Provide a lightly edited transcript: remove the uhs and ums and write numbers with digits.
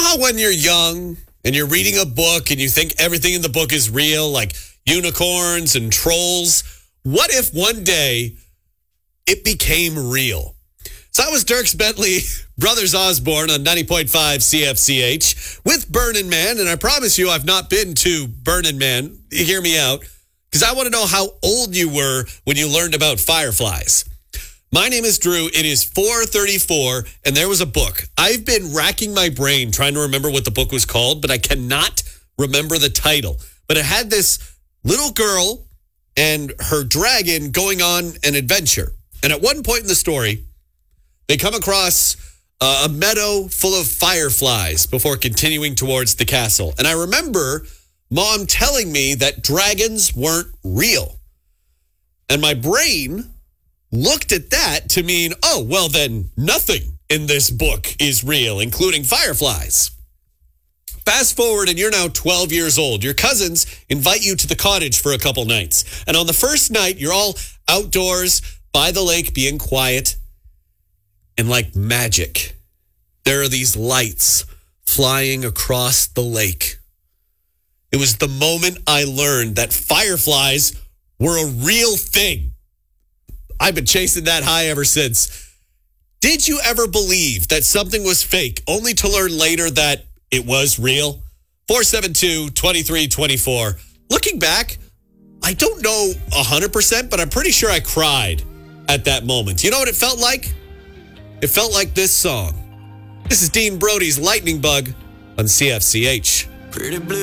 how when you're young and you're reading a book and you think everything in the book is real, like unicorns and trolls? What if one day it became real? So that was Dierks Bentley, Brothers Osborne on 90.5 CFCH with Burning Man. And I promise you, I've not been to Burning Man. Hear me out, because I want to know how old you were when you learned about fireflies. My name is Drew. It is 4:34, and there was a book. I've been racking my brain trying to remember what the book was called, but I cannot remember the title. But it had this little girl and her dragon going on an adventure. And at one point in the story, they come across a meadow full of fireflies before continuing towards the castle. And I remember Mom telling me that dragons weren't real. And my brain looked at that to mean, oh, well, then nothing in this book is real, including fireflies. Fast forward, and you're now 12 years old. Your cousins invite you to the cottage for a couple nights. And on the first night, you're all outdoors by the lake being quiet. And like magic, there are these lights flying across the lake. It was the moment I learned that fireflies were a real thing. I've been chasing that high ever since. Did you ever believe that something was fake, only to learn later that it was real? 472-2324. Looking back, I don't know 100%, but I'm pretty sure I cried at that moment. You know what it felt like? It felt like this song. This is Dean Brody's Lightning Bug on CFCH. Pretty blue.